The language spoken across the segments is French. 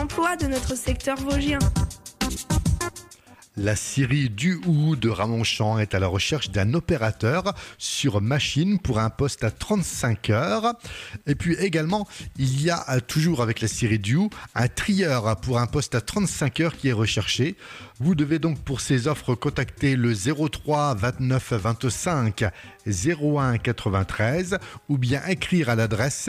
emplois de notre secteur vosgien. La scierie du Hou de Ramonchamp est à la recherche d'un opérateur sur machine pour un poste à 35 heures. Et puis également, il y a toujours avec la scierie du Hou un trieur pour un poste à 35 heures qui est recherché. Vous devez donc pour ces offres contacter le 03 29 25 01 93 ou bien écrire à l'adresse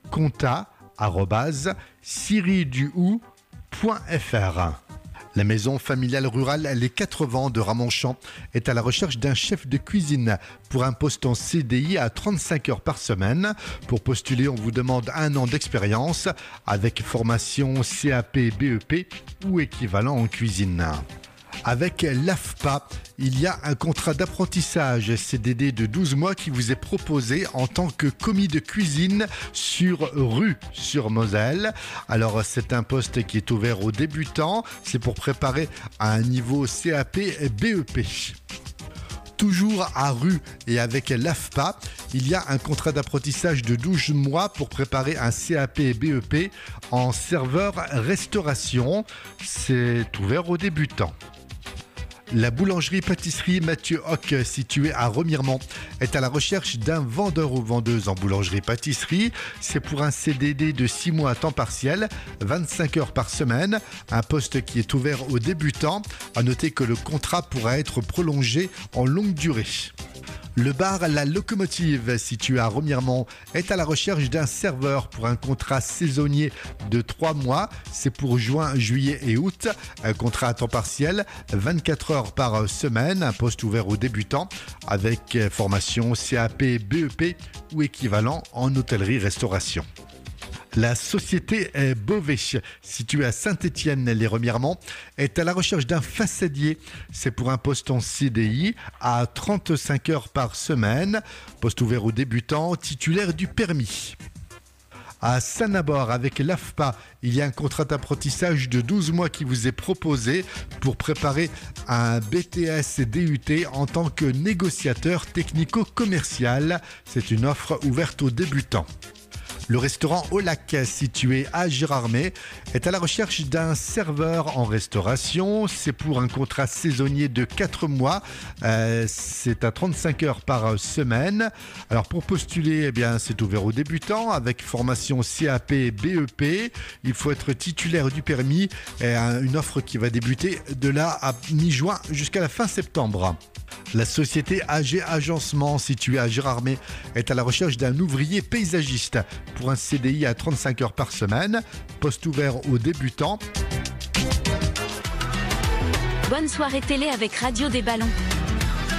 conta@scierieduhou.fr. La maison familiale rurale Les 4 Vents de Ramonchamp est à la recherche d'un chef de cuisine pour un poste en CDI à 35 heures par semaine. Pour postuler, on vous demande 1 an d'expérience avec formation CAP, BEP ou équivalent en cuisine. Avec l'AFPA, il y a un contrat d'apprentissage CDD de 12 mois qui vous est proposé en tant que commis de cuisine sur Rue sur Moselle. Alors c'est un poste qui est ouvert aux débutants, c'est pour préparer à un niveau CAP et BEP. Toujours à Rue et avec l'AFPA, il y a un contrat d'apprentissage de 12 mois pour préparer un CAP et BEP en serveur restauration. C'est ouvert aux débutants. La boulangerie-pâtisserie Mathieu Hoc, située à Remiremont, est à la recherche d'un vendeur ou vendeuse en boulangerie-pâtisserie. C'est pour un CDD de 6 mois à temps partiel, 25 heures par semaine, un poste qui est ouvert aux débutants. À noter que le contrat pourra être prolongé en longue durée. Le bar La Locomotive, situé à Remiremont, est à la recherche d'un serveur pour un contrat saisonnier de 3 mois. C'est pour juin, juillet et août. Un contrat à temps partiel, 24 heures par semaine, un poste ouvert aux débutants avec formation CAP, BEP ou équivalent en hôtellerie-restauration. La société Beauvais, située à Saint-Étienne-les-Remiremont, est à la recherche d'un façadier. C'est pour un poste en CDI à 35 heures par semaine. Poste ouvert aux débutants, titulaire du permis. À Saint-Nabord, avec l'AFPA, il y a un contrat d'apprentissage de 12 mois qui vous est proposé pour préparer un BTS DUT en tant que négociateur technico-commercial. C'est une offre ouverte aux débutants. Le restaurant Au Lac, situé à Gérardmer, est à la recherche d'un serveur en restauration. C'est pour un contrat saisonnier de 4 mois. C'est à 35 heures par semaine. Alors pour postuler, c'est ouvert aux débutants avec formation CAP, BEP. Il faut être titulaire du permis. Une offre qui va débuter de là à mi-juin jusqu'à la fin septembre. La société AG Agencement, située à Gérardmer, est à la recherche d'un ouvrier paysagiste pour un CDI à 35 heures par semaine, poste ouvert aux débutants. Bonne soirée télé avec Radio des Ballons.